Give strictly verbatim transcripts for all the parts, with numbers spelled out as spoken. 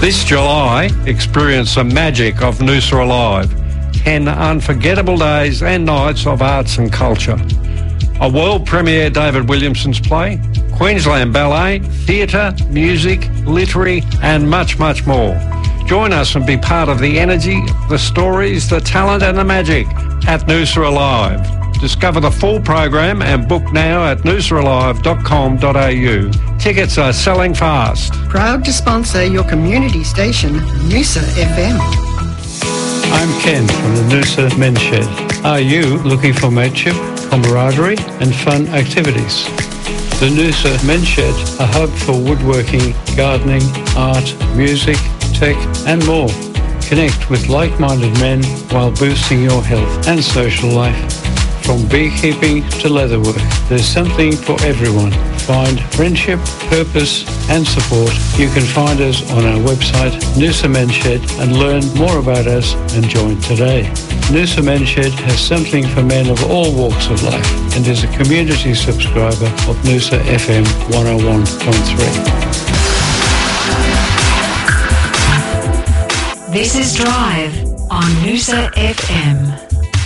This July, experience the magic of Noosa Alive. ten unforgettable days and nights of arts and culture. A world premiere David Williamson's play, Queensland Ballet, theatre, music, literary and much, much more. Join us and be part of the energy, the stories, the talent and the magic at Noosa Alive. Discover the full program and book now at noosa alive dot com dot a u. Tickets are selling fast. Proud to sponsor your community station, Noosa F M. I'm Ken from the Noosa Men's Shed. Are you looking for mateship, camaraderie and fun activities? The Noosa Men's Shed, a hub for woodworking, gardening, art, music, tech and more. Connect with like-minded men while boosting your health and social life. From beekeeping to leatherwork, there's something for everyone. Find friendship, purpose and support. You can find us on our website, Noosa Men's Shed, and learn more about us and join today. Noosa Men's Shed has something for men of all walks of life and is a community subscriber of Noosa F M one oh one point three. This is Drive on Noosa F M.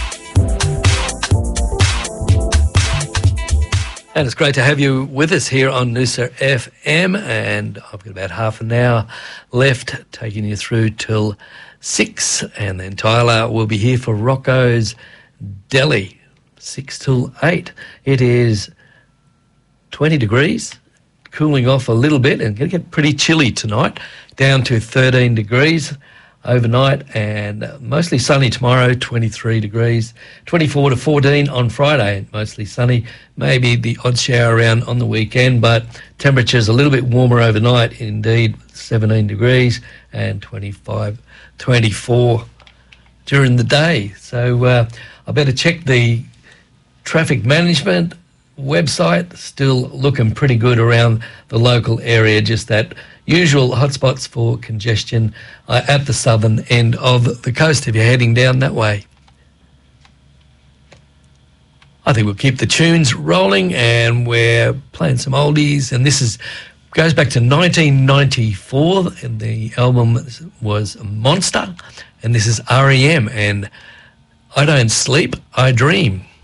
And it's great to have you with us here on Noosa F M, and I've got about half an hour left, taking you through till six, and then Tyler will be here for Rocco's Deli, six till eight. It is twenty degrees, cooling off a little bit, and going to get pretty chilly tonight, down to thirteen degrees overnight, and mostly sunny tomorrow, twenty-three degrees, twenty-four to fourteen on Friday, mostly sunny, maybe the odd shower around on the weekend, but temperatures a little bit warmer overnight, indeed, seventeen degrees and twenty-five, twenty-four during the day. So uh, I better check the traffic management website, still looking pretty good around the local area, just that usual hotspots for congestion uh, at the southern end of the coast if you're heading down that way. I think we'll keep the tunes rolling, and we're playing some oldies, and this is goes back to nineteen ninety-four, and the album was Monster, and this is R E M and I Don't Sleep, I Dream.